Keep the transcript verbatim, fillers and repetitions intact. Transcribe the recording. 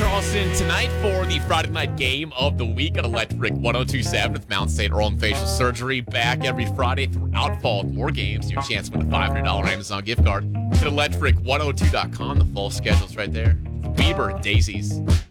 Charleston tonight for the Friday night game of the week at Electric one oh two point seven with Mount Saint Earl and Facial Surgery. Back every Friday throughout fall with more games. Your chance to win a five hundred dollars Amazon gift card. At electric one oh two dot com. The full schedule's right there. Weber Daisies.